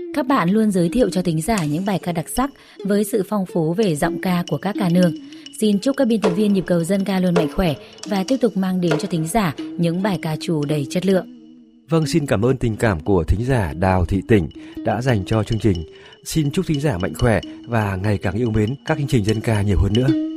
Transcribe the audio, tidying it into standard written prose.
Các bạn luôn giới thiệu cho thính giả những bài ca đặc sắc với sự phong phú về giọng ca của các ca nương. Xin chúc các biên tập viên nhịp cầu dân ca luôn mạnh khỏe và tiếp tục mang đến cho thính giả những bài ca trù đầy chất lượng. Vâng, xin cảm ơn tình cảm của thính giả Đào Thị Tỉnh đã dành cho chương trình. Xin chúc thính giả mạnh khỏe và ngày càng yêu mến các chương trình dân ca nhiều hơn nữa.